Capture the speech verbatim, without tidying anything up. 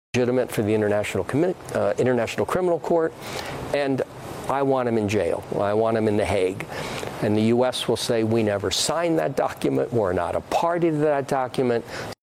legitimate for the International, Commi- uh, International Criminal Court, and I want him in jail. I want him in The Hague. And the U S will say, we never signed that document. We're not a party to that document.